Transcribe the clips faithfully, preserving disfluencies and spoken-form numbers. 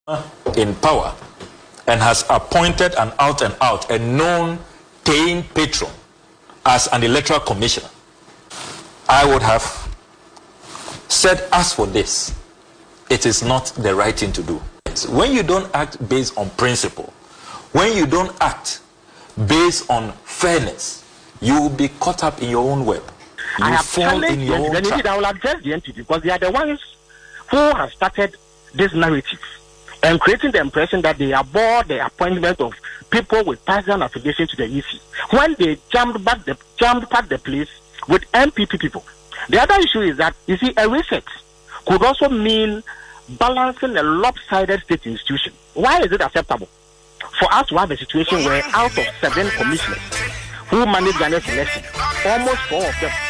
in power and has appointed an out and out, a known paying patron as an electoral commissioner, I would have said, as for this, it is not the right thing to do. When you don't act based on principle, when you don't act based on fairness, you will be caught up in your own web. You I have fall in your own trap. I will address the entity because they are the ones who have started this narrative and creating the impression that they abhor the appointment of people with partisan affiliation to the E C. When they jumped back the jumped back the place with M P P people. The other issue is that you see a reset could also mean balancing a lopsided state institution. Why is it acceptable for us to have a situation where out of seven commissioners who manage Ghana's election, almost four of them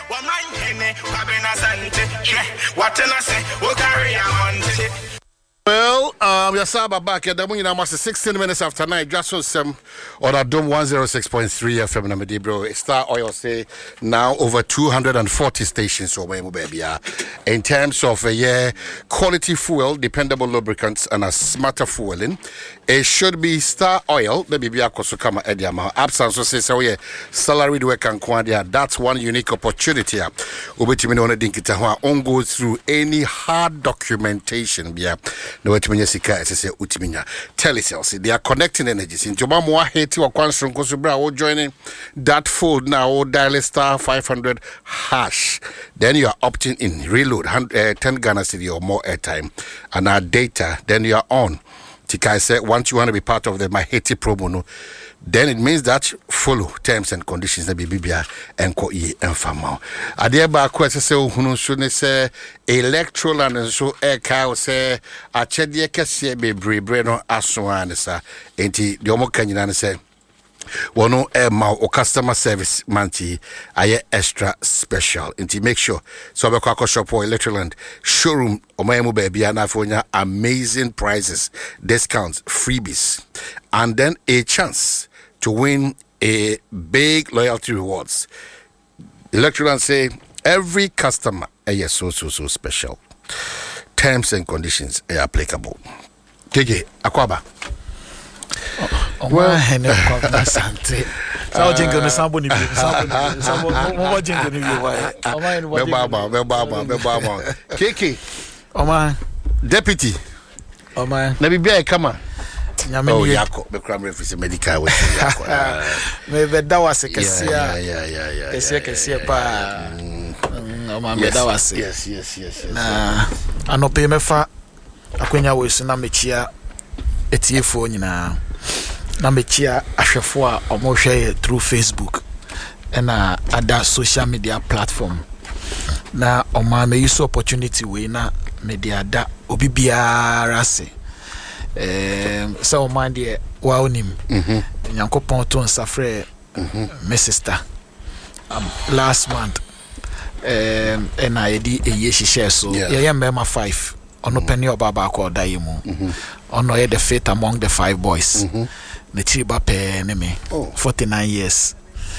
well, um, you're Saba back at the morning. I'm sixteen minutes after nine. Just so some on a Dome one oh six point three F M. Namidi, bro. Star Oil say now over two hundred forty stations. So, baby, in terms of a yeah, quality fuel, dependable lubricants, and a smarter fueling, it should be Star Oil. Baby, be a kosukama ediama. Absence so say so yeah, salaried work and quantia. That's one unique opportunity. Ubitimino on a dinkita on go through any hard documentation. Yeah. No etimenya sika esese utiminya telesales they are connecting energies into mamwa heti wa kwanson kosubra wo joining that fold now or dial star five hundred hash, then you are opting in reload uh, ten Ghana cedi or more airtime and our data, then you are on. Tika say once you want to be part of the my Haiti promo no, then it means that follow terms and conditions na bibia enko e enfama ade ba ko se hunu so ne se electoral and so e ka se a chede kese bebre no aso an sa enti de omo kanyina ne se wono e ma o customer service manti aye extra special enti make sure so be kwa shop or electoral and showroom o ma emu ba bia na fonya amazing prices, discounts, freebies, and then a chance to win a big loyalty rewards. Electoral say every customer is so so so special. Terms and conditions are applicable. Keke Akwaba. Well, I know Kwaba Sante. So jingle no sambo ni bi sambo sambo mo jingle ni bi why. Be baba be baba be baba. Keke. Oma deputy. Oma na bibia e kama. Oh, Yako, the crime reference medical with Yako. Maybe that was a case. Yeah, yeah, yeah, yeah. Case, case, pa. Yes, yes, yes, yes. Nah, I no pay me fa. Akwenya we so na mechia etiefo nyina. Na mechia ahwefo a omo hwe through Facebook and uh, other social media platform. Na oma me use opportunity we na media da obi biara se. Um, so mind the wow nim. Mhm. Nyankopon to nsafre my sister. Um, last month um and I did a year she share so yeah yeah member five ono penny obaba ko dai mu. Ono ye the faith among the five boys. Mhm. Ne chiba pe ne me forty-nine years.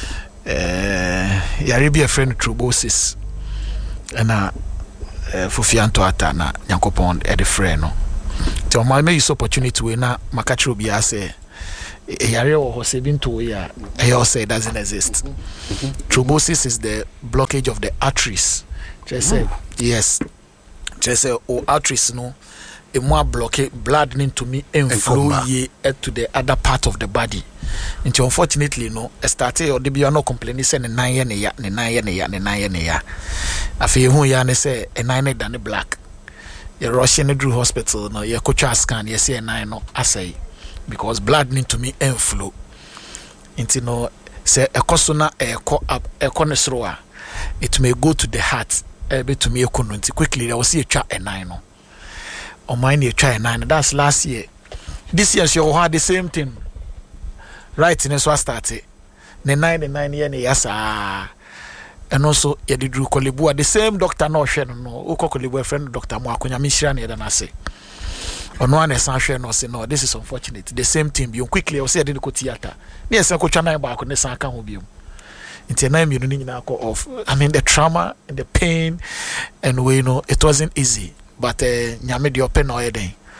Eh yare bi a friend Trubosis. And uh Fufianto ata na Nyankopon e de friend no. So my may use opportunity we na makachiro bi ase e area wo seven to ya e also it doesn't exist. Thrombosis is the blockage of the arteries. Just say yes. Just say o arteries no e mo block blood into me and flow ye to the other part of the body. And unfortunately no e started or dey no complaining say ne nine ye ne ya ne nine ye ne ya ne nine ye ne ya. Afi hu ya ne say e nine ne than black. You rushing to Drew Hospital no you coach scan you see nine no assay because blood need to me and flow into no say a cosona a co up a corner it may go to the heart a bit to me quickly I will see a chat a nine no or mine you try nine that's last year. This year you had the same thing right in a so started the nine and nine year yes ah. And also ye did Drew Kolibu the same doctor no shen no uko Kolibu friend Doctor Mwakunya Mishra ne na say ono an esan hwe no say no this is unfortunate the same thing bi quickly o say dey go theater na esan ko twa nan ba ko ne san ka ho bi nti na mi no ni nyina ko of I mean the trauma and the pain and we know it wasn't easy but uh, nyame de open no yeden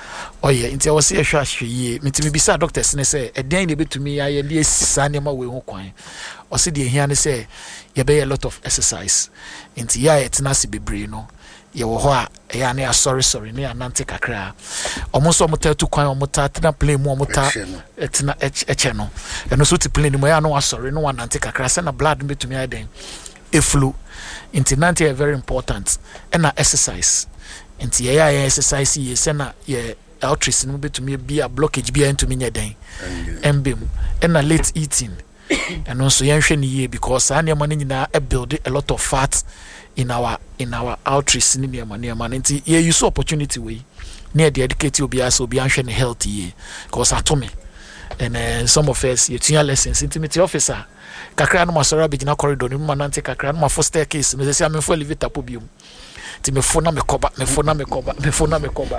ɔyɛ nti ɛwɔ sɛ yɛhwɛ ahwɛ yie metumi bisa doctors ne sɛ ɛdeɛn na ɛbɛtumi ayɛ de asi saa nneɛma wei ho kwan ɔsɛ deɛ ɛhia ne sɛ yɛbɛyɛ a lot of exercise nti yɛ a yɛtena ase bebree no yɛwɔ hɔ a ɛyɛ a ne asɔresɔre ne anante kakra ɔmo nso ɔmo taa tu kwan ɔmo taa tena plane mu ɔmo taa ɛtena ɛkyɛ no ɛno nso te plane mu ɛyɛ a no wasɔre no wanante kakra sɛ na blood no bɛtumi ayɛ den ɛflu nti nante yɛ very important ɛna exercise nti yɛyɛ a yɛ exercise yie sɛ na yɛ outreach no betumi be a blockage be ntumi nyɛ den embem and late eating and also yɛnhwɛ ne yie because saa nneɛma no nyinaa e build a lot of fat in our in our outreach ne nneɛma nneɛma nti yɛ use opportunity we ne yɛ educate obi as obi anhwɛ ne health yie because atome and uh, some of us yɛtua lessons intimate officer kakra no masɔre abegyina corridor no mu nante kakra no mafo staircase no sɛ sɛ amefo elevator po biom ti me phone na me koba me phone na me koba me phone na me koba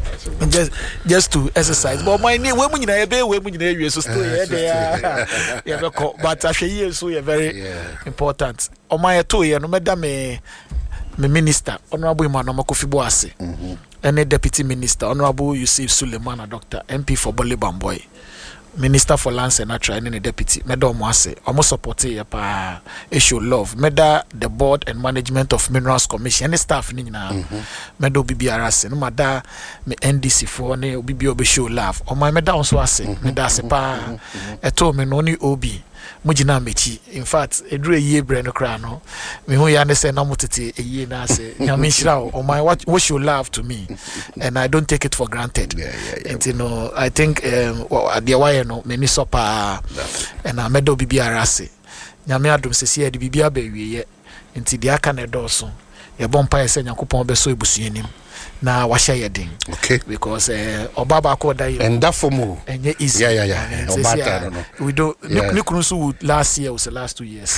just just to exercise but my name we mu nyina ebe we mu nyina ewie so still here there yeah be ko but ahwe ye so you very yeah. important o my to ye no meda me me minister honorable Emmanuel Kofi Boase mhm and deputy minister honorable Yusuf Suleiman doctor M P for Bole Bamboy Minister for Lands and Natural and the deputy meda omo ase omo support ye pa e show love meda the board and management of Minerals Commission and the staff ni nyina meda obi biara ase no mada me N D C for ne obi bi obi show love omo meda onso ase meda ase pa eto me no ni obi mujina mechi in fact edru eyi bre no kra no me hu ya ne se na motete eyi na ase nyame nhira o my what what you love to me and I don't take it for granted yeah, yeah, yeah. And you know I think um ade why no me ni so pa and I medo bibia ase nyame adom se se ade bibia ba wiye nti de aka na do so ye bompa ye se Nyankopon be so ebusuanim na wahya yedin okay because uh, obaba ko da and that for more and easy yeah yeah yeah obata no we do nikunu so last year was the last two years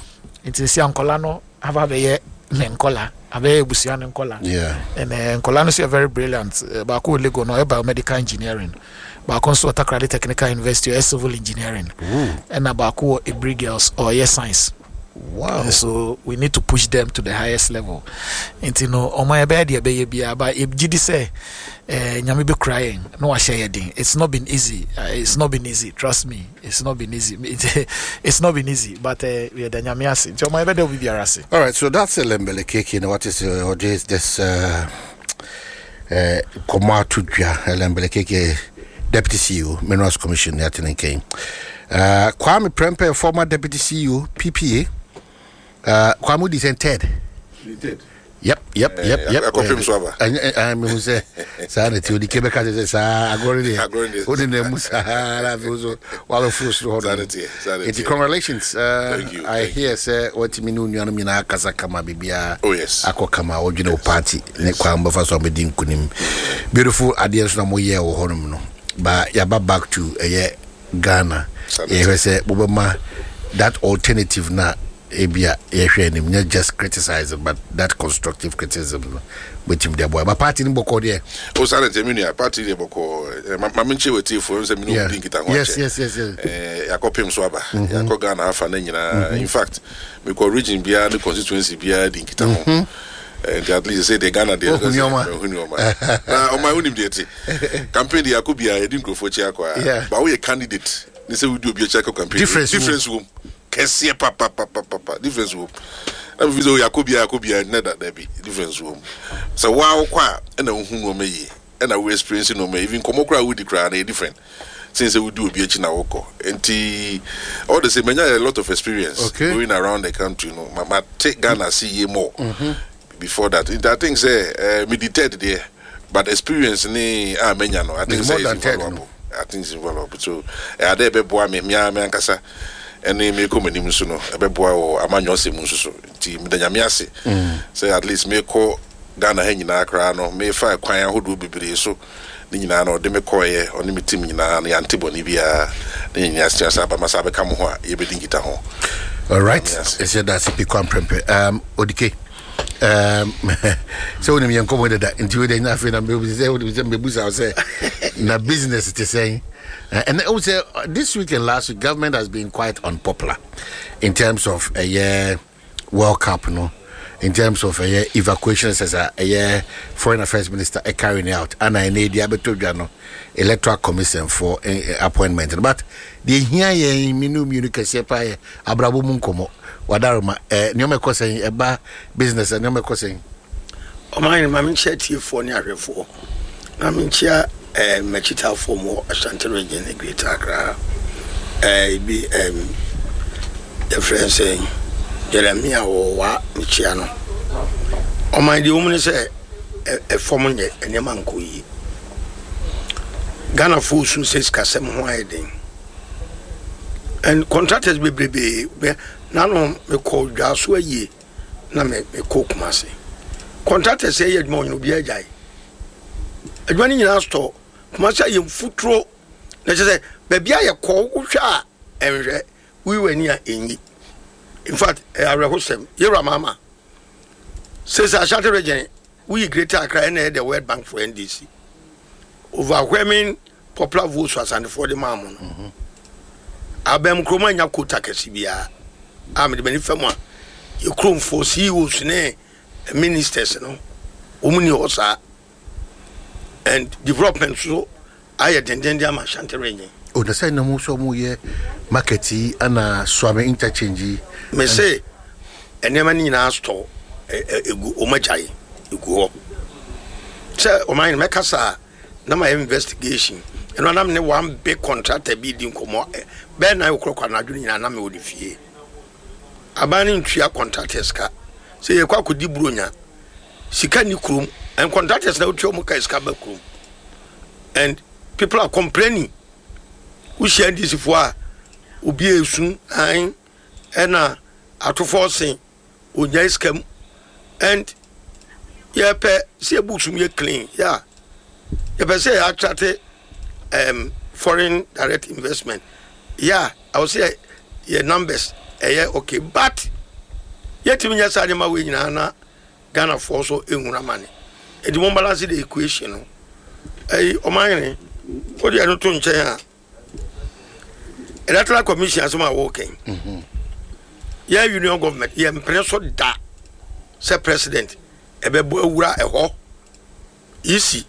it is ankola no ava be ye lenkola ave ebusuan nkola yeah and uh, nkola no so very brilliant uh, ba ko lego no e biomedical engineering ba ko so Takoradi Technical University or civil engineering and ba ko e brig girls or yes science. Wow. Uh, so we need to push them to the highest level. And you know, on my bed, you be but if G D say, "Nyami be crying," no, I share thing. It's not been easy. Uh, it's not been easy. Trust me, it's not been easy. It, it's not been easy. But we are the Nyami ase. So my bed will be arasi. All right. So that's a lembele cake. You know what is uh, what is this? Uh, uh, Komatu Dja lembele cake. Deputy C E O, Minerals Commission, Yatinen King. Uh, Kwame Prempeh, former Deputy C E O, P P A. Uh, Kwame dissented. He did. Yep, yep, yep, yep. I confirm Swaba. I mean, say, Sanity, the Quebec says, I go in there. What in the Musahara, while the first Sanity, Sanity. It's congratulations. Uh, Thank you. I hear, say, what you mean, Yanamina Kazakama Bibia. Oh, yes. Akokama, original party. Nekwamba for some bedim kunim. Beautiful ideas no more year or honor. But yaba back to a year Ghana. Yeah, say, Bobama, that alternative na. Ebia yehwe not just criticize but that constructive criticism with him there boy but party ni boko there o sare temini a party ni boko ma menche weti fo se minu din kita ho yes yes yes yes eh yakopem so aba yakọ Ghana afa na nyina in fact me ko region bia the constituency bia din kita ho and at least say the Ghana there Hunyoma na o my unim there campaign dia ko bia edin krofo chi akwa but we a candidate ni say we do obi check campaign difference difference room Kessie papa papa papa difference room. Na vizo Yakobia Yakobia na that there be difference room. So wow kwa na hu no me and we experience no me even komokra we di kra na different. Since we do obi echi na woko. Enti all the same menya a lot of experience okay. Going around the country no. Mama take Ghana see ye more. Mm-hmm. Before that I think say uh, me deterred there but experience ni ah menya no I think say it's invaluable. I think it's invaluable. So eh ade be boa me me ankasa ene me ko manim so no ebeboa o amanyo asem so so ti medanyame ase say at least me ko Ghana ha nyina akra no me fa kwan ahodo bibire so ni nyina no de me koye oni me tim nyina na antiboni bia ni nyina sia sa ba masa be kam ho a ye be dingita ho. All right, it's your that's P Prempeh um Odike um so when me come with that into the na fe na me say me busa say na business it is saying. Uh, and also uh, this week and last week, government has been quite unpopular in terms of a uh, World Cup, you know, in terms of a uh, evacuation as a uh, foreign affairs minister uh, carrying out and I need the abetujano electoral commission for uh, appointment but the here ye minu communication pa abrabo munkomo wadaroma eh nyome kosen eba business nyome kosen o man ma me chati for ni ahwefo na me chia eh machita for mo Ashanti region e Greater Accra eh bi em the friend saying Jeremiah wo wa me chia no o man di woman say e form nye enema nkoyi Ghana fo sun says kasem ho ayden and contractors be be na no me call dwaso aye na me me call Kumasi contractors say ye dwuma obi agyae adwuma ni nyina store Kumasi aye mfutro na say ba bia ye call wo hwa enhwe wi wani a enyi in fact arehosem yera mama says Ashanti region we Greater Accra na the World Bank for N D C overwhelming popular votes was and for the mamun mhm abem kroma nya kota kasibia am de bani famwa ye krom for C E Os ne ministers no omuni osa and development so aye denden am Ashanti region o da say na mo so mo ye marketi ana swame interchange me say enema ni na store egu omajai egu ho say o man make kasa na my investigation and when I'm one big contractor bidding komo be na okro na adwuni na me odi fie abani ntua contractors ka say ye kwa kodi bronya sika ni krum and contractors na otwa mu ka sika ba krum and people are complaining we share this for obi esun an ena atofo sen onya iskam and ye pe se books mu ye clean yeah ye pe say attract um foreign direct investment yeah I would say your numbers eh yeah, okay but yet me nyasa de ma we nyina na Ghana for so ehura mane e di mo balance the equation no eh o man o di anu to nche ha electoral commission asoma working mhm yeah union government yeah preso da say president e be bo awura e ho isi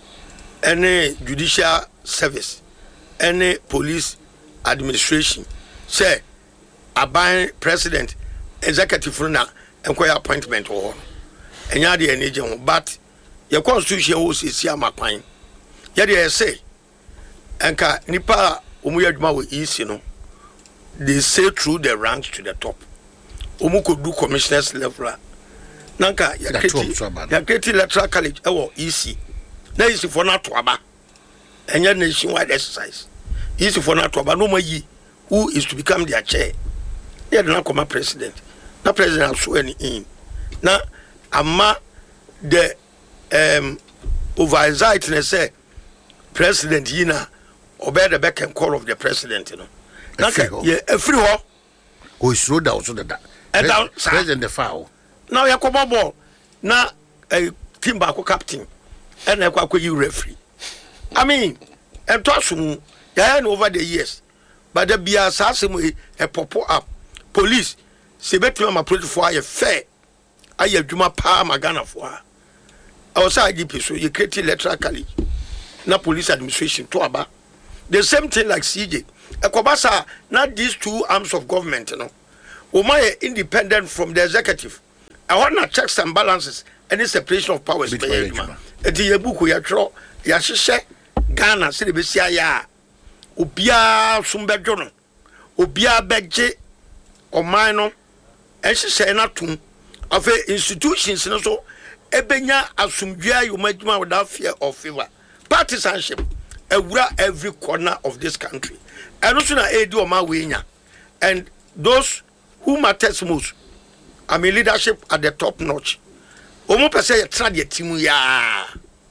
any judicial service any police administration say aban president executive na enquire appointment ho enya de energy ho but your constitution ho sisi amakwan ye de say enka nipa omu yaduma we isi no they say through the ranks to the top omu ko do commissioners level nanka ya kreti ya kreti electoral college e wo isi na isi for na to aba enya nationwide exercise isi for na to aba no mayi who is to become their chair they don't come president na president so any in na ama the um oversight na say president yina obey the beck and call of the president you know na yeah every ho go slow down so that president the foul now ya come ball na a team back captain and na kwa you referee I mean and to ya over the years but the bia asasem e pop up police se betu ma approach for a fair aye adwuma pa magana for I was I G P so you create electoral college na police administration to aba the same thing like C J ekobasa not these two arms of government you know o my independent from the executive I want na checks and balances any separation of powers be adwuma eti ye buku ya tro ya hihye Ghana se de besia ya obia sumbedwo no obia beje oman no ehihye na tum afa institutions no so ebenya asumdua yomadwuma without fear of favor partisanship ewura every corner of this country and so na edi o ma we nya and those who matters most I mean leadership at the top notch omo pese ye tra de timu ya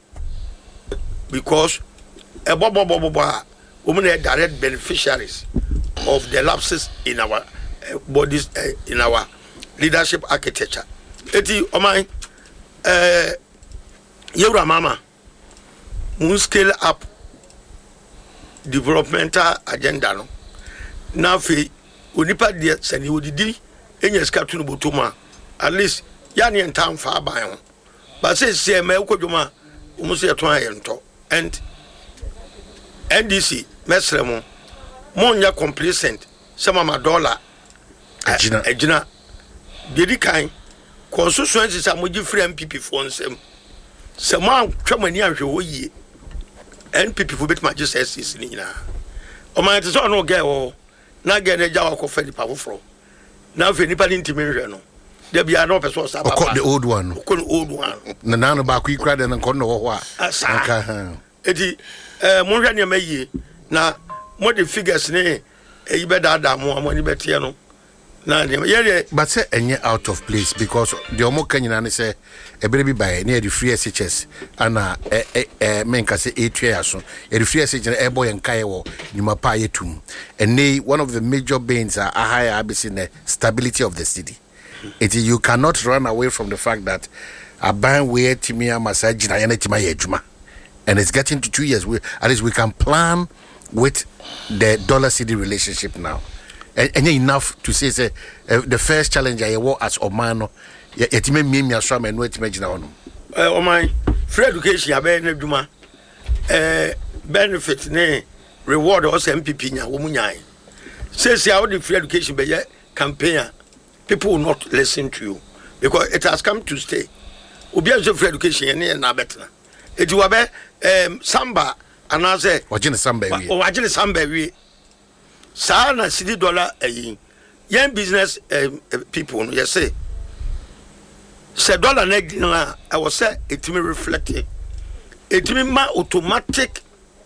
because e bobo bobo bobo omo na direct beneficiaries of the lapses in our uh, bodies uh, in our leadership architecture eti o man eh yewra mama mun scale up developmental agenda no na fe onipa de sani odidi enya ska tunu botoma at least ya ne ntam fa ban ho ba say say me kodwuma umu say to ayento and N D C mesre mo mo nya complacent sama ma dollar agina agina dedi kan constituency sa mo gi free M P P fo nsem sama twamani ahwe wo yie N P P fo bet ma gi S C ni nyina o ma te so no ge wo na ge na ja wa ko fa nipa foforo na fe nipa ni ntimi hwe no de bia no person sa baba the old one ko the old one na na no ba ku ikra de nko no ho a nka ha eti eh mo hwe ne ma yie na mo the figures ne e be da da mo amani betie no na ne ye but say enye out of place because the omo kanyina ne say e bere bi by near the free S H S ana eh eh men ka say etwe aso e the free S H S e boy enkai wo nyuma pa yetum and nay one of the major bans are a higher abc the stability of the city. It you cannot run away from the fact that a ban where timia masajina yana tima yejuma and it's getting to two years we at least we can plan with the dollar city relationship now and, and enough to say say uh, the first challenge I war as Omano yetime miemi aswa me no etime gina hono eh Oman free education abe na dwuma eh benefit ne reward o M P P nya wo munyan say say how the free education be campaign people will not listen to you because it has come to stay. Obi aso free education ne na betna. Eti wa be um samba anaze wajine samba wi. O wajine samba wi. Sa na city dollar ayin. Yen business um, uh, people no yes say. Se dollar na gina I was say etimi reflect it. Etimi ma automatic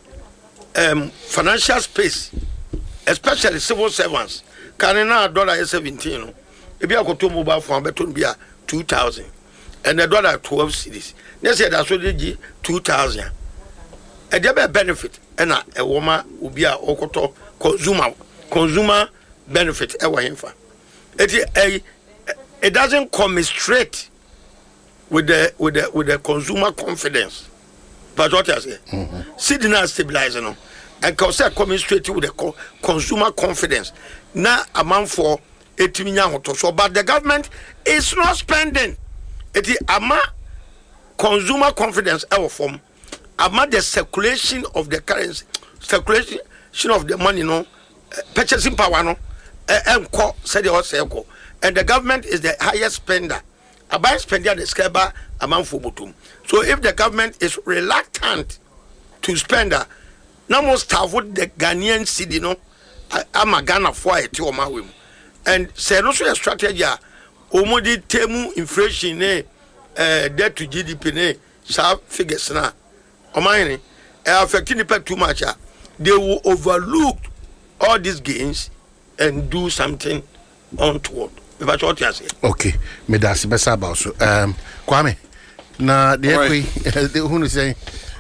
um financial space especially civil servants. Kanina dollar is seventeen no. Ebi akoto mobile phone beton bia two thousand and the dollar twelve cedis. Next year that's what they two thousand. And there be benefit and a woman will be a okoto consumer consumer benefit e wa himfa. It it doesn't come straight with the with the with the consumer confidence. But what I say, mm-hmm. City now stabilizing no and cause coming straight with the co- consumer confidence. Now amount for eighty million so but the government is not spending it is ama consumer confidence our form ama the circulation of the currency circulation of the money no uh, purchasing power no uh, said also and the government is the highest spender about spending the skeba amount for butum so if the government is reluctant to spend uh, no more staff with the Ghanaian city no ama Ghana for it or my women. And say no so strategy a omodi temu inflation ne eh debt to G D P ne sa figures na omani e affecting the too much a they will overlook all these gains and do something untoward. About what you say. Okay, me that's best about so um Kwame na de ekwi de hu no say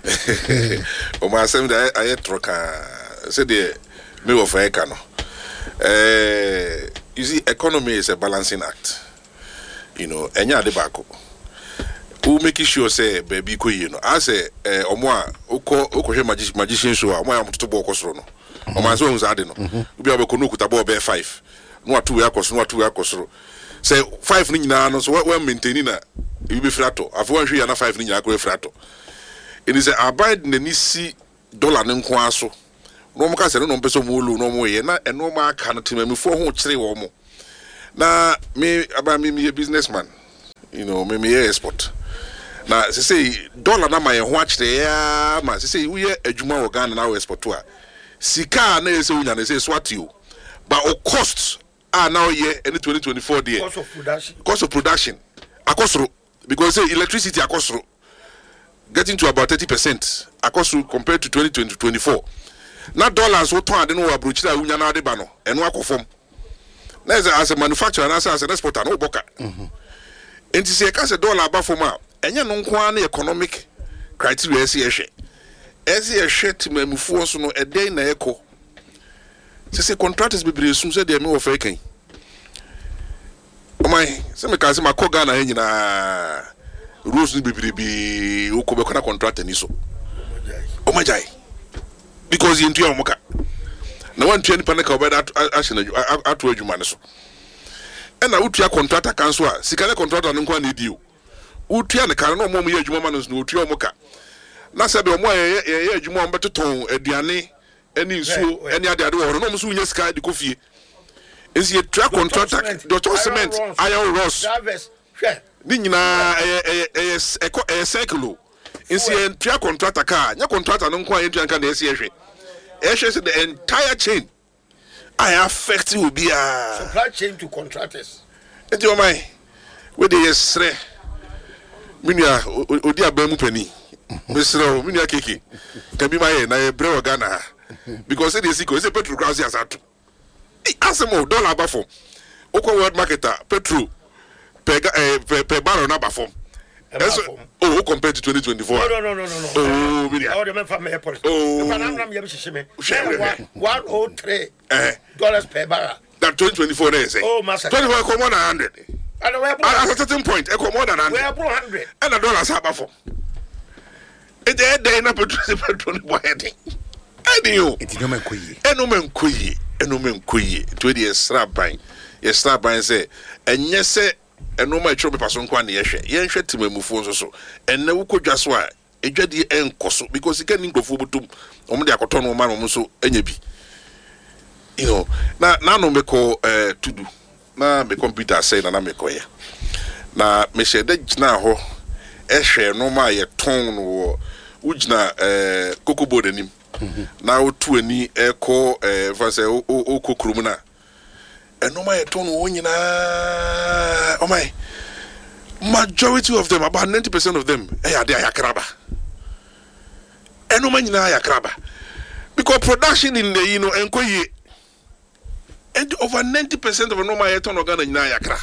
o ma sem da aye troka say de me wo fa eka no eh you see, economy is a balancing act. You know, enya de bako. Who make sure say baby ko you know. I say eh omo a oko oko hwe magician show a omo a mtoto bo okosoro no. Omo anso hu zade no. Obi a be ko no kuta bo be five. No atu we akosoro no atu we akosoro. Say five ni nyina no so we maintain na e be frato. Afo wan hwe ya na five ni nyina ko frato. It is a abide na ni si dollar ne nko aso. No mo ka se no mpeso mo lu no mo ye na eno ma aka no temami fo ho kire wo mo na me aba me me businessman you know me me export na se say dollar na ma ye ho akire ya ma se say wo ye adwuma wo Ghana na wo export to a sika na ye se wo nya na say swati o but o cost ah now ye in twenty twenty-four there cost of production cost of production akosoro because say electricity akosoro getting to about thirty percent akosoro compared to twenty twenty twenty-four. Na dollars wo ton ade no wa brochira unya na ade ba no eno akofom na as a manufacturer na as an exporter no boka mhm enti se ka se dollar ba fom a enye no nko an economic criteria ese ehwe ese ehwe timamufuo so no eden na eko se se contractors bebre sun se de me wo fa kan o mai se me ka se makoga na nyina rules ni bebre bi wo ko be kona contractor ni so o majai because you into muka na one twenty panaka obeda action atu adwuma ne so ɛna utua contractor kanso a sika ne contractor no nko na edi o utua ne kan no mo mo yɛ adwuma ma no no utua mo ka na sɛ be mo yɛ yɛ adwuma mo betoton aduane ɛne nsuo ɛne ade ade wɔ hɔ no mo so nya sika de kofie esi etua contractor doctor cement iron rods ni nyina ɛyɛ ɛyɛ ɛyɛ cycle esi etua contractor ka nya contractor no nko a etua nka na esi ehwe ehwe se the entire chain I affect you be a supply chain to contractors. Enti o mai we dey yesre minia odi abamu pani mesre o minia keke can be my na e bre Ghana because they see go say petrol cross as ato asemo dollar ba form okwa world marketer petrol per per, per barrel na ba form oh compared to twenty twenty-four no no no no no oh minia oh the man from airport oh nam nam yem shishime one oh three dollars per barrel that twenty twenty-four na say oh master twenty-four come on one hundred and we at a certain point e come more than one hundred we are one hundred and the dollars have for it dey dey na petrol petrol boy dey ani o enti no men koyi eno men koyi eno men koyi to dey extra ban extra ban say enye say eno ma tro paper so nko na ye hwe ye hwe timamufo nso so enne wo kodwa so a edwade enkoso because ika ni nkrofo botum omo de akoto no ma no so anya bi you know na na no meko eh tudu na me computer say na na meko ye na me shede gina ho ehwe no ma ye ton no ugina eh kokobo danim na otu ani eko eh fa say o o kokrum na eno ma ye ton no nyina oh my majority of them about ninety percent of them eh ade ayakraba eno ma nyina ayakraba because production in the you know enkoye and over ninety percent of normal yeton organ nyina yakra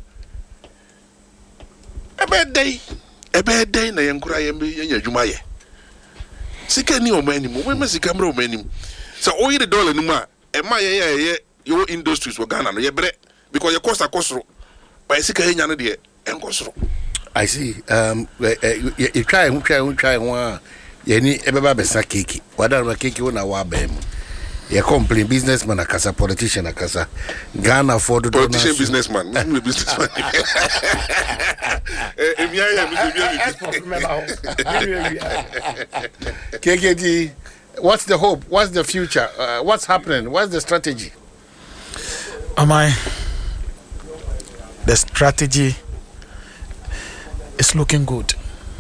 ebe day ebe day na yankura yembe yanya adwuma ye sika ni o mani mo me sika mra o mani so o yire dollar ni mu a e ma ye ye ye your industries wo Ghana no ye bre because your cost akosoro by sika yenya no de enkosoro I see um you try who try who try one ye ni ebeba besa keke wada na keke wona wa ba mu ye complain businessman akasa politician akasa Ghana for the politician businessman me businessman eh emia ya me K K D, what's the hope, what's the future, uh, what's happening, what's the strategy? Am I the strategy is looking good.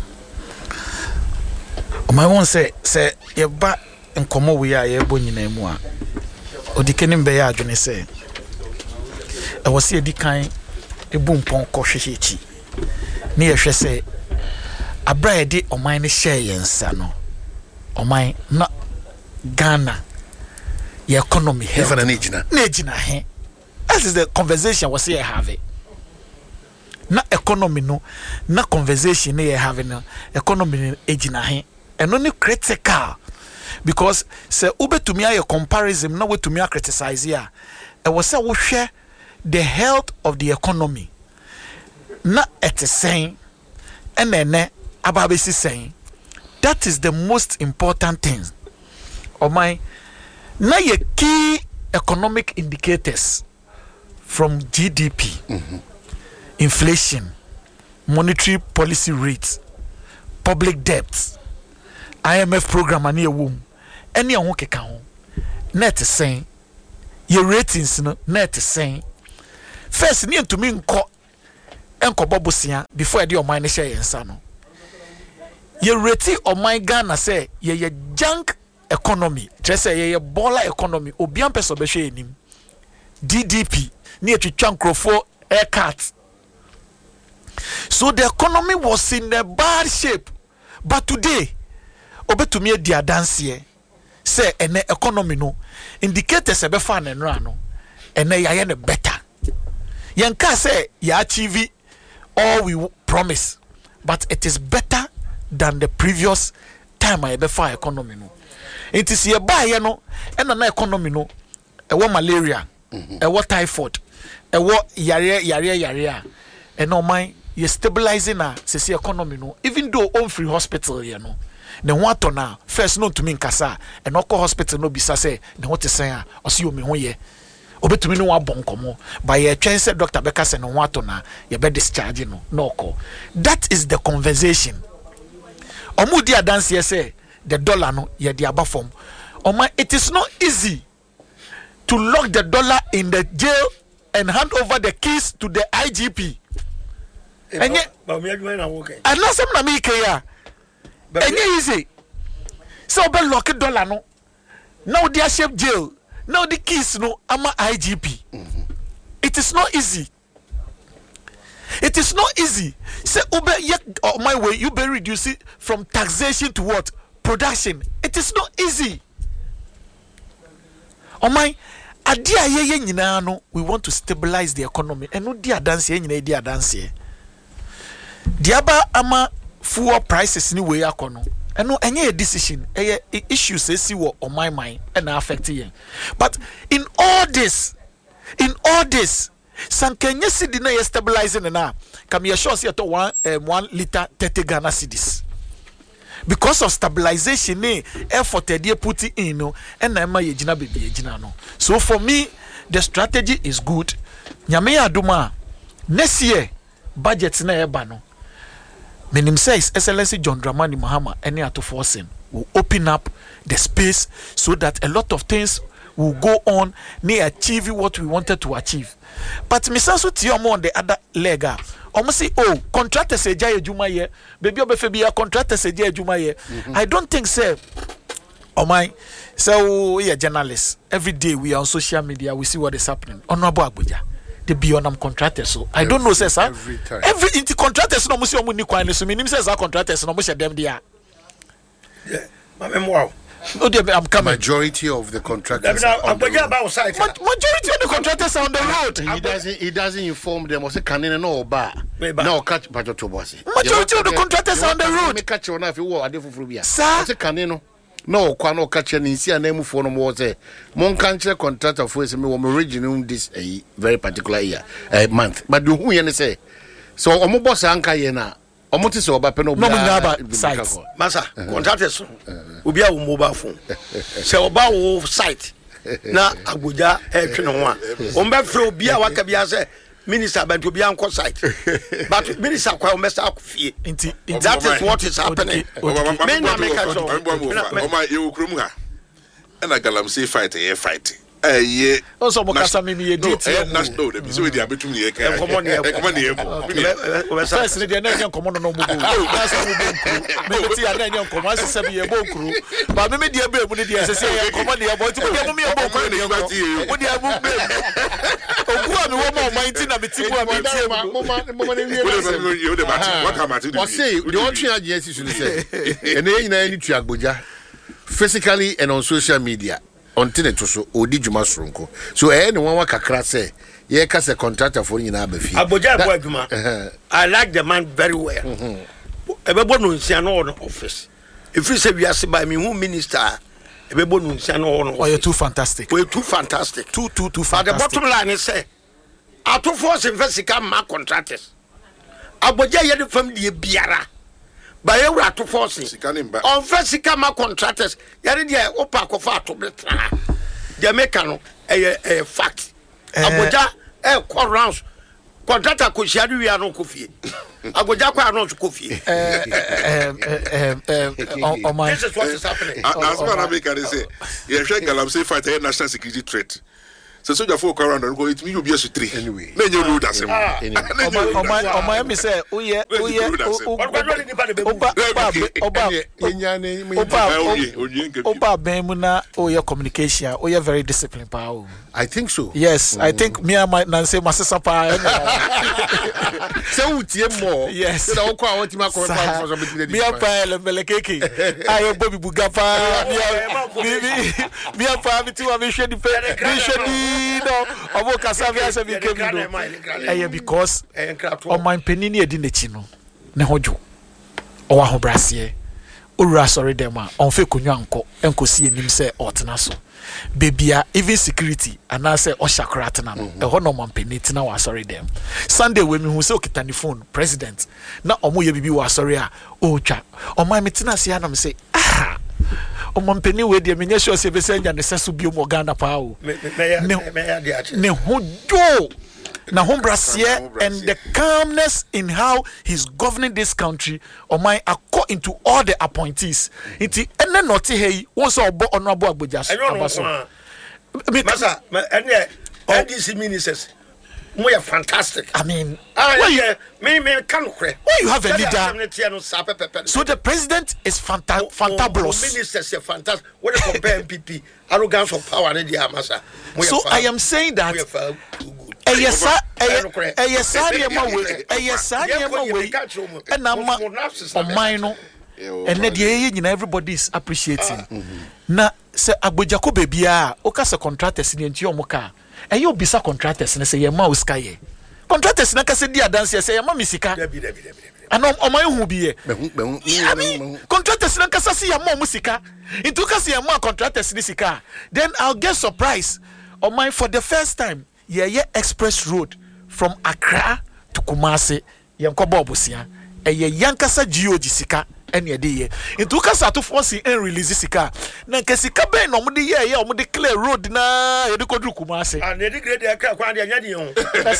Am I won't say say ye ba nkomo we are ye bo nyina mu a odikeni mbe ya adwene say e wo se edikan ebu mpon ko hwehwe echi ne ye hwe say abra ye de oman ne share yensa no oman na Ghana your economy health na ejina na ejina he that is the conversation we say have it na economy no na conversation ne have no economy ejina he eno ne critical because say ubetumi aye comparison na wetumi criticize ya e wo say wo hwe the health of the economy na etesen enene ababesi sen that is the most important thing oh my na ye key economic indicators from G D P mm-hmm. inflation monetary policy rates public debt I M F program ani ewu any ahun keka ho net sen your ratings no net sen first ni ntumi nko enko bobosia before the oman share yensa no your rating oman Ghana say ye ye junk economy just say ye ye baller economy obian person be hwe enim D D P ni etwitwa nkrofo haircut so the economy was in a bad shape but today obetumi adi adanse say ene economy no indicators ebe fa na nra no ene ya ye ne better yenka say ya achieve all we promise but it is better than the previous time I ebe fa economy no it is ye ba ye no ena na economy no e wo malaria e wo typhoid e wo yare yare yare a ene o man ye stabilizing na sesi economy no even though on free hospital ye no ne ho ato na first no to me nkasa e no ko hospital no bisa say ne ho te sen a o se o me ho ye obetumi no wabɔ nkɔmɔ ba yɛ twɛn sɛ doctor bɛka sɛ no ho ato na yɛbɛ discharge no na ɔkɔ. That is the conversation. Ɔmo di adanseɛ sɛ the dollar no yɛ di aba fam. Ɔma it is not easy to lock the dollar in the jail and hand over the keys to the I G P. Enye anasem na me ke ya. Enye easy. So be lock dollar no. Now they are shape jail. Now the keys no ama I G P. Mm-hmm. It is not easy. It is not easy. Say ube yet oh, my way you be reduce it from taxation to what? Production. It is not easy. Oh my adia ye ye nyina no we want to stabilize the economy. And no dia dance ye nyina dia dance ye. Diaba ama fuel prices ni we akono. And no any decision eh issues say see what on my mind and affect you. But in all this, in all this, Sankenya city na stabilizing na come you sure see to one um, one liter thirty Ghana cedis. Because of stabilization eh effort they put in no and na ma ye gina baby ye gina no. So for me the strategy is good. Nyame aduma next year budget na eba no. Menim says Excellency John Dramani Mahama any ato forcing will open up the space so that a lot of things will go on near achieving what we wanted to achieve. But Misanso Tiomo on the other leg almost say oh contractors say jay juma ye baby obefebia contractors say jay juma ye. I don't think so. Oh my so we are journalists. Every day we are on social media, we see what is happening. Honorable Abuja. The beyond them contractors, so I every, don't know, says every time. Every into contractors no musi omu ni kwani so minim says our contractors no musi them there. Yeah, my memoir. No, I'm coming. Majority of the contractors. Are on the road. Majority of the contractors are on the road. He doesn't. He doesn't inform them. Or say canine no bar. No catch pajo to bossy. Majority of the contractors are on the road. Me catch one if you walk. I do for free. Sir, say canine no kwano catch any see a name for no more say. Mon country contractor for say me we original this a very particular year a month. But do who you say? So omo boss anka ye na. Omo ti so oba pe no no nyaba site. Masa contractors obi a wo mobile phone. Say oba wo site na Abuja e twe no ho a. O mbe frɛ obi a waka bia say minister but obi anko site. But minister kwa o mesa akofie. That is what is happening. Me na make a job. O ma ye okrum ha. And a galamsey fight e fight. Eh ye also mokasa me me edit national dem so we dey abetum ye ka common ye common ye mo first ne dey na nyan common no mo go na so mo bonku me beti ya na nyan common asese be ye bonkuru ba me me dey be mu ne dey asese ye common ye bo ti mo dey me ye bonkuru ne ye mo dey abu be ogu a me wo mo mind na me ti mu a me ti mo ma mo ma ne wie you dey match what am I to do? O say the one thing agency should say and e nyina ni tu agboja physically and on social media until it was odi juma sronko so eh no one kakra say ye ka say contractor for nyina abafi Abuja boy juma I like the man very well ebebo no nsia no on office if you say we are by me who minister ebebo no nsia no on office. Oh, you're too fantastic. We're too fantastic. Too too too fantastic. But the bottom line is say ato force investigate ma contractors Abuja ye the family biara by a to force on first ma contractors yare dia opa kofa to betra the mechano a fact Abuja e call rounds contractor ko share we are no kofie Abuja ko announce kofie on my this is what is happening as man America they say you share galamsey fight a national security threat. So soldier folk around and go it me you be a three anyway then you know that same on my on my me say oh yeah oh yeah oba oba oba ben mu na oh yeah communication oh yeah very disciplined pa. I think so. Yes, mm. I think me and my Nancy Masasa pa. So we tie more. Yes. So that I want to make for between. Me and pa le melekeke. Ayo Bobby Bugapa. Me and pa me too me share the me share the no. Obo kasa me ase me kemi no. Eh because on my penini edi nechi no. Ne hojo. O wa ho brase. Owura sorry dem a on fe konwa anko enkosi enim se otena so. Babia even security and I say Oshakratana no e ho no mampeniti na wa sorry dem Sunday we me hu say okitani phone president na omo ye bibi wa sorry a o twa o ma metina se na me say ah ɔmampani wei deɛ menyɛ sure sɛ ɛbɛsɛ nya ne sɛ so bio mu Ghana paa o ne ho dwo na ho braseɛ and the calmness in how he's governing this country ɔman akɔ into all the appointees nti ɛnɛ na ɔte ha yi wɔn sɛ ɔbɔ ɔno abo agbogya so aba so masa ɛnɛ N D C ministers we are fantastic. I mean, ah, yeah, me me can why you have a leader? So the president is fanta- fantabulous. Ministers are fantastic. When you compare M P P, arrogance of power, and the Amasa. So I am saying that. Eh yes, eh yes, eh yes, eh yes, and I'm on mine. And then everybody is appreciating. Na se agbojako baby a okasa contractors ni enti omoka. E yo bisa contractors na se ye ma oska ye. Contractors na kase di adanse se ye ma misika. Ano oman hu bi ye. Contractors na kase se ye ma musika. Into kase ye ma contractors ni sika. Then I'll get surprised. Oman for the first time ye ye express road from Accra to Kumasi. Ye ko bobusia. E ye yankasa G O G sika. Any day, into Casa to force and release Sika. Nankasika Ben, no mudi ye, or mudi clear road na Ediko Kumasi. And the great Aquanian.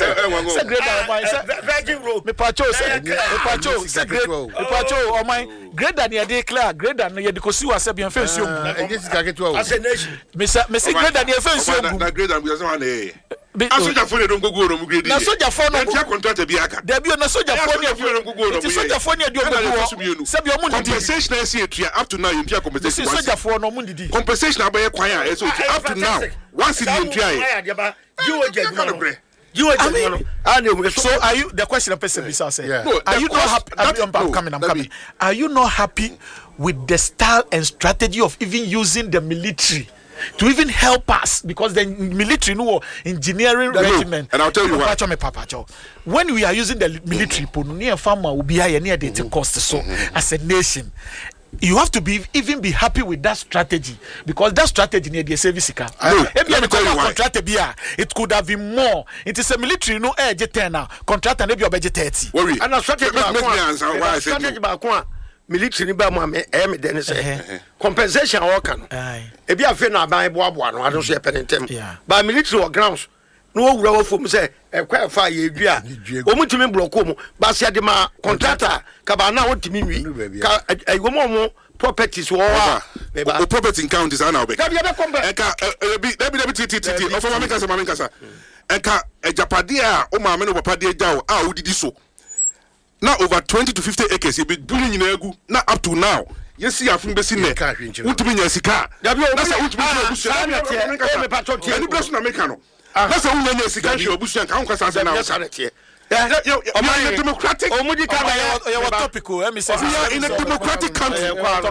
Virgin Road, me pacho, me pacho, secret, me pacho, or my great than your declare, great than Yedikosu as a bien face. As a nation, Miss Great than your face, great than we are one day. Asoja phone don't go go no grade. Na soja phone no contract be aka. There be na soja phone no go go no. It soja phone do go. Se be omo compensation na see etua up to now you pay compensation. Soja phone no mo didi. Compensation abaye kwan a so up to now. Once you etua e. You oje you So are you the question of person bisa say. Are you not happy I'm coming I'm coming. Are you not happy with the style and strategy of even using the military to even help us, because the military no engineering no, regiment. And I'll tell you what. When we are using the military, near farmer will be higher near the cost. So as a nation, you have to be even be happy with that strategy, because that strategy near the service car. No, let me tell you why. It could have been more. It is a military no air jet now. Contract and maybe your budget thirty. Worry. And a strategy about military ba mo me e me den say compensation work no e bia fe na ban bo abo no ado so e penentem ba military or grounds no wura wo fom say e kwa fa ye dua o mutimi block o mu ba se de ma contractor ka ba na wotimi wi ka e wo mo properties wo wa o property count is now be ka bia be compare e ka e bi e bi ti ti ti o fo ma me kasa ma me kasa e ka e japade a o ma me no papa de gya o a odidi so. Now over twenty to fifty acres, you be doing in Egu. Now up to now, you see, I've been seen there. What to be a sika? That's a which bush. Any person Americano. That's a woman, a sika, or bush and council as an answer. Yeah, democratic or Moody topical. Let me say, we are in a democratic country.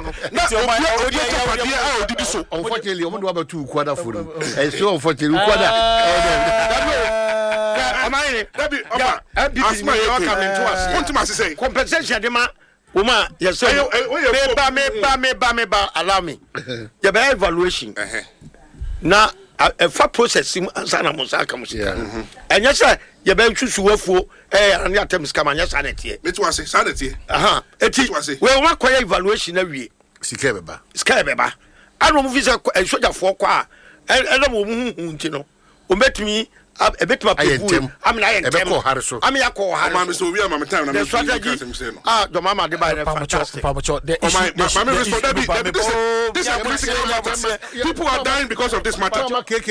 Unfortunately, I'm about two quarter for them. And so, unfortunately, compensation dema woman yes say me ba me ba me ba me ba allow me the be evaluation na a fa process answer na musaka musika enya say ye be twusu wafuo eh an atem scam anya sanete me to ase sanete aha eti we wa koya evaluation na wie sika beba sika beba anu mu fi say soja fo kwa ele mo mu hu nti no o metumi a bit of people. I mean, I am a Harris. I mean, I call Harris. So we are my time. The strategy. Ah, the mama, the buyer, fantastic. People are dying because of this matter.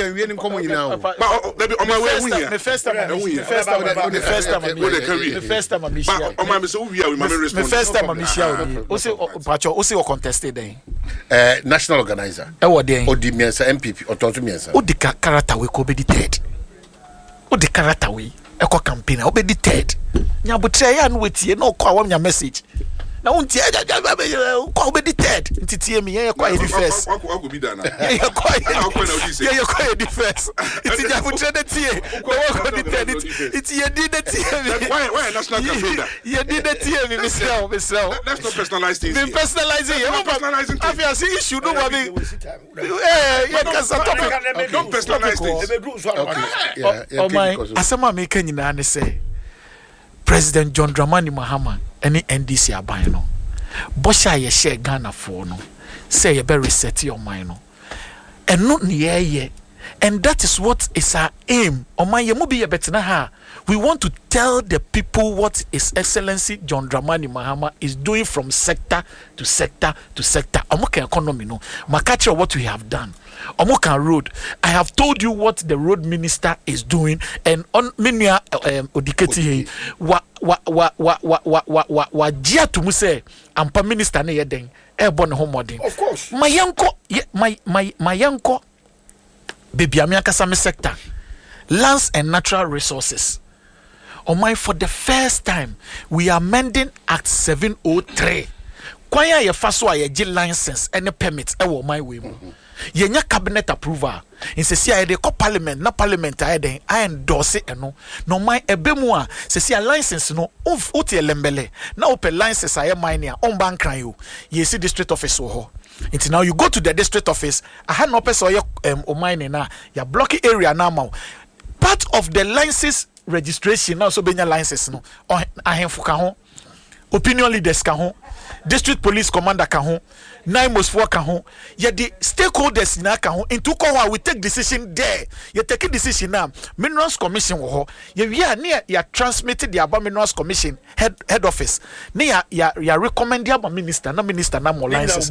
But on my way here. The first time, the first time, the first time, the first time, the first time, Michelle. Also, Pacho, also contested then. National organizer. Eh, what then? Odi Miensa M P P. Otonto Miensa. Odi character we ko be the third. O de character we e ko campaign o be the third nya botre ya no wetie na o ko awam nya message na won tie ko be the third ntitie me ye ko e the first ko ko bi da na ye ko ye ye ko e the first nti nya botre de tie ko ko the third nti ye di de tie why why national campaign ye di de tie me misel misel that's not personalized things me personalizing you personalizing I feel see issue no be eh ye ka sa topic don't personalize things yeah oh my asema me kan nyina ne say President John Dramani Mahama any N D C aban no bosha ye share Ghana for no say you better reset your mind no and not near ye and that is what is our aim on my yemubi betina ha. We want to tell the people what His Excellency John Dramani Mahama is doing from sector to sector to sector. Omoka economy no. Makachi what we have done. Omoka road. I have told you what the road minister is doing and on minia um, odiketi wa wa wa wa wa wa wa wa wa jia tumu say ampa minister ne yeden e bon homodin. Of course. Mayanko my my mayanko baby amiaka same sector. Lands and natural resources. Oh my, for the first time, we are amending Act seven oh three. Kwaya ye faso a ye license and a permit e wo my way. Ye nya cabinet approval. In se si a de ko parliament na parliament a den I endorse e no. No my ebe mu a se si a license no of oti elembele. Na open license a ye mine a on ban kran yo. Ye see district office wo ho. Until now you go to the district office, I had no person or um o mine na ya blocky area na ma. Part of the license registration now so benya license no ahemfo ka ho opinion leaders ka ho district police commander ka ho nine most four ka ho ye the stakeholders na ka ho into ko we take decision there ye take decision now minerals commission wo ho ye wi a ne ya transmit the aba minerals commission head head office ne ya ya, ya recommend the aba minister na minister na more license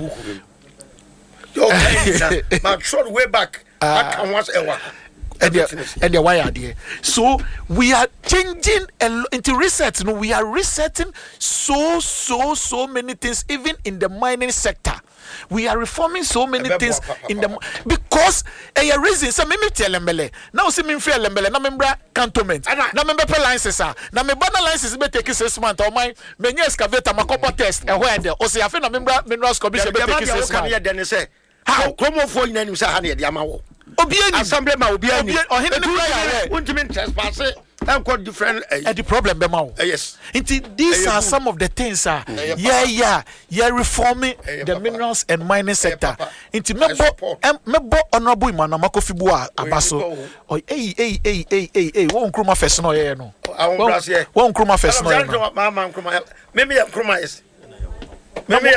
okay ma short way back back and once ever. And the, and the why are there? So we are changing a, into reset. No, we are resetting so so so many things, even in the mining sector. We are reforming so many things in the because a reason. So me tell Lembele now. See me feel Lembele. Na member cantonment. Na member per license. Na me banner license be take six months. Or my many excavator ma couple test. And where there? O say I feel na member minerals commission be take six months. How come on for you? Name say honey diamawo. Obiani assembly ma obiani o hin ne prayer ultimate trespass and got different uh, the problem be ma uh, yes Inti, these uh, are some of the things uh, uh, yeah yeah yeah reforming uh, the minerals and mining sector Inti mebo mebo honorable Imana Makofibu abaso oh eh eh eh eh eh eh won kroma first no ye no won kroma first no mama kroma maybe kroma is Maybe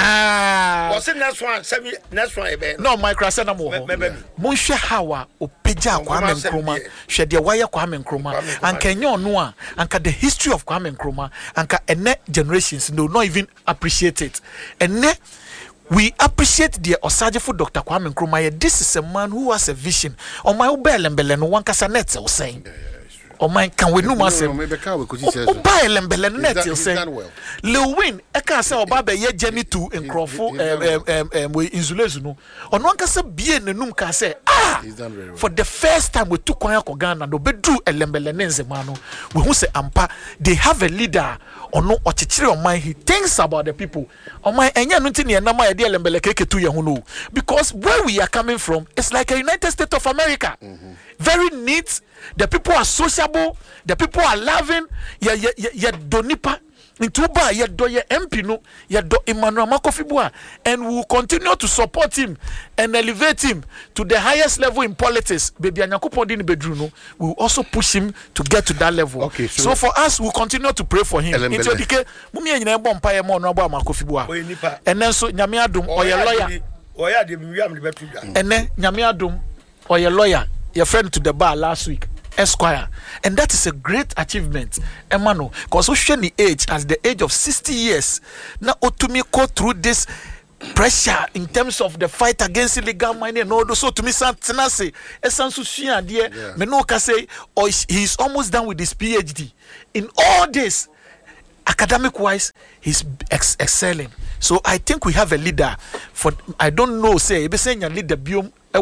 what's the next one? Semi next one. No, my crasa na mo. Monshe hawa opeja Kwame Nkrumah. She de wire Kwame Nkrumah. Anka nyo no a, anka the history of Kwame Nkrumah, anka ene generations do not even appreciate it. Ene we appreciate the Osajefo Doctor Kwame Nkrumah. This is a man who has a vision. On my obelembele no one kasa net was saying. Oh my, can we no massive? Oh, buy lembele net you say. Lewin, I can't say about the year journey to in Crawford, um, um, um, we insulation. No, on one can say be in the num can say ah. For the first time we took Kwaya Kogana, no bedru lembele nenze mano. We who say ampa, they have a leader or no or chichiri on my. He thinks about the people. On my enya nutini and nama idea lembele keke tu yahuno. Because where we are coming from, it's like a United States of America. Mm-hmm. Very neat. The people are sociable. The people are loving. Ya ya ya, ya donipa. Intuba ya do ya M P no. Ya do Emmanuel Makofibua. And we will continue to support him and elevate him to the highest level in politics. Baby Anyakupo Dini Bedruno. We will also push him to get to that level. Okay, so, so for us, we will continue to pray for him. Into the mumi ya nyina bompa ya mo no abo Makofibua. And then so nyame adom oya lawyer. Oya de miam de betuda. And then nyame adom oya lawyer. Your friend to the bar last week, Esquire, and that is a great achievement, Emmanuel. Because we show the age as the age of sixty years. Now, to me, go through this pressure in terms of the fight against illegal mining and all those. So to me, Santanase, Esansu Shia, dear, Menoka say, or he's almost done with his PhD. In all this, academic-wise, he's ex- excelling. So I think we have a leader. For I don't know, say, be saying a leader biome. But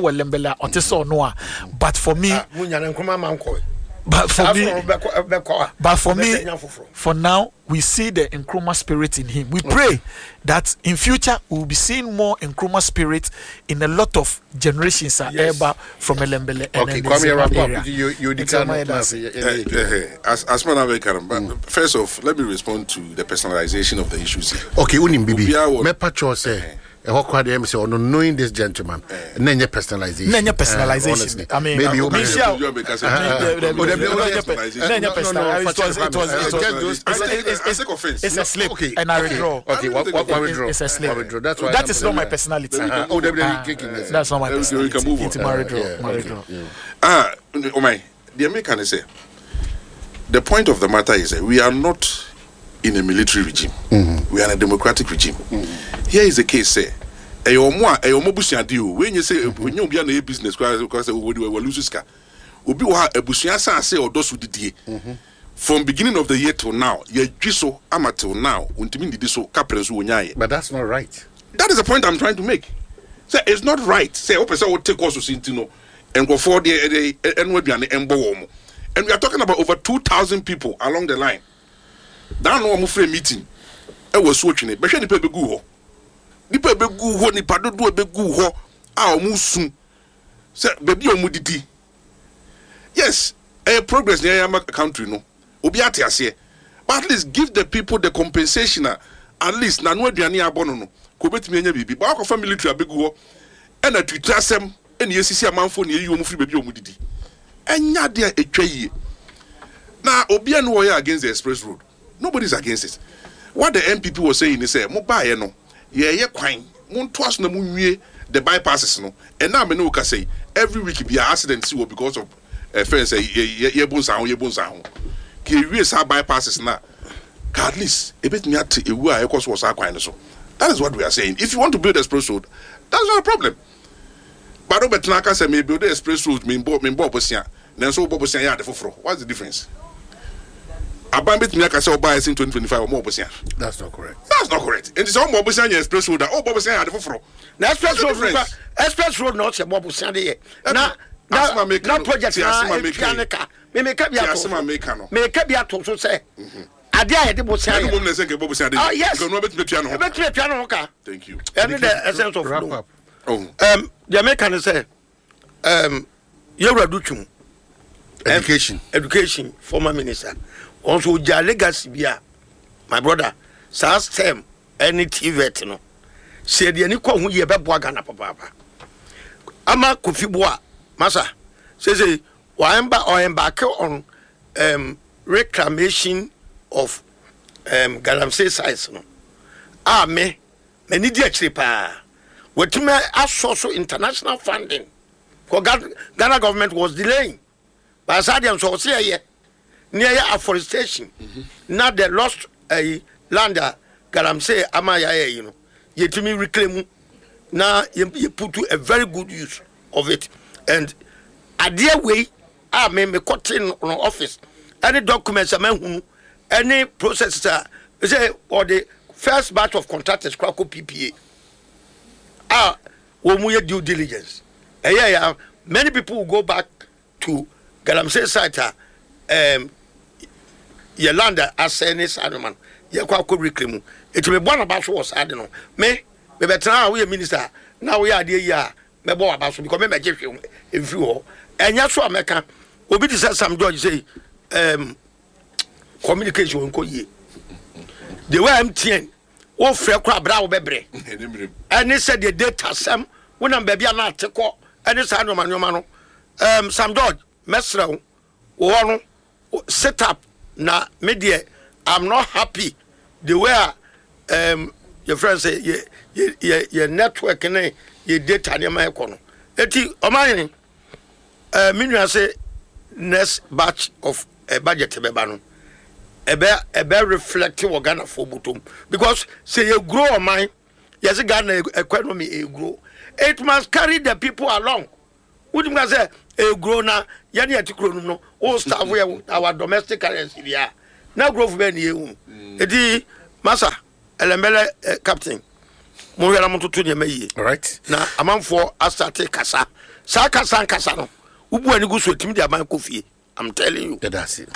for me, but for me, but for me, for now, we see the Nkrumah spirit in him. We pray that in future we will be seeing more Nkrumah spirit in a lot of generations. Yes. From Elembele. Okay, come here, wrap up. You, you declare as as man, first off, let me respond to the personalization of the issues here. Okay, unim bibi. Me pacho say. a hawk them say on knowing this gentleman and then your personalization then your personalization I mean maybe you it was it's a slip and I withdraw okay what what withdraw it's a slip that's why that is not my personality oh that's not my personality it's my withdraw ah oh my the American say the point of the matter is that we are not in a military regime. Mm-hmm. We are in a democratic regime. Mm-hmm. Here is the case, say, Eyomo Eyomo busia deal. When you say when you be a business, because we will lose car. Obi wa ebusia san say odosu didie. From beginning of the year till now, ye jiso ama till now, untimi didi so kaprensu wonyaye. But that's not right. That is the point I'm trying to make. Say it's not right. Say opesa will take us to Sintino and go for the enwebiane embo womo. And we are talking about over two thousand people along the line. That no more free meeting. I was watching it. But she nipa begu ho. Nipa begu ho nipa do do begu ho. Ah omu sun. Say baby omu didi. Yes, a progress near your country no. Obi ate ase. But at least give the people the compensation at least na no aduane abono no. Ko betimi anya bibi. Ba akwa military begu ho. E na twitwasem e na yesisi amanfo na yi omu free baby omu didi. Enya de etwa yie. Na obi anu wo against the express road. Nobody's against it. What the M P P was saying is say, mo buy no, ye ye kwan, mo twas na mo nwie the bypasses no. And now me no ka say every week be an accident see because of uh, friends say ye ye bon sa ho ye bon sa ho. Ke wie sa bypasses na. At least e bit me at e wu a e cause was kwan so. That is what we are saying. If you want to build express road, that's not a problem. But no better can say me build the express road me bo me bo bosia. Then so bo bosia ya de foforo. What's the difference? Abambit Miaka say buy in twenty twenty-five or more percent. That's not correct. That's not correct. And it's all more percent express road. Oh, Bobo had the fro. Now express road, express road not a Bobo Sunday. Now, now, now project. Me make up your make up your so say. I dare the Bobo Sunday. Oh yes. Thank you. And the essence of wrap up. Oh, um, the American say, um, you're reducing education, education, former minister. Also, their legacy be my brother. Sans term any T V et no. Say the any ko hu ye be boa Ghana papa. Ama Kofi Boa, masa. Say say wa emba or embark on um reclamation of um Galamsey sites no. Ah me, me need actually pa. Wetume aso international funding. Because Ghana government was delaying. But as I am so say here. Near afforestation, mm-hmm. Not the lost a uh, lander, Galamsey, Amaya, you know, yet to me reclaim now you, you put to a very good use of it. And a dear way, I may me cut in on office. Any documents, I mean, any processor, say, or the first batch of contractors, Krakow P P A. Ah, when we due diligence. Uh, yeah, yeah, many people will go back to Galamsey site. Um, Yolanda as any Sadoman, Yakwa could reclaim it. Will be one about was I don't know. Me, me better now we a minister. Now we are dear ya, me boy about to become a Jeff if you all. And yes, so America will be to say some judge say, um, communication won't go ye. The way I'm ten, oh, fair crab brow bebre. And they said the data some when I'm baby and not take all any Sadoman, your man. Um, some dog, Mesro, one set up. Na media, I'm not happy the way um your friends say your your your network and your data near my economy. Eti omani uh minua say next batch of a budget bebano. Ebe ebe reflective of Ghana for butum because say you grow on mine, yes Ghana economy e grow. It must carry the people along. Wouldn't you say a grow na yani atikro no all staff we our domestic currency there na growth be you edi masa elembele uh, captain mo yara mo tutu ne mayi all right na amanfo astarte kasa sa kasa kasa no ubu ani gu so tim dia ban Kofi I'm telling you that's it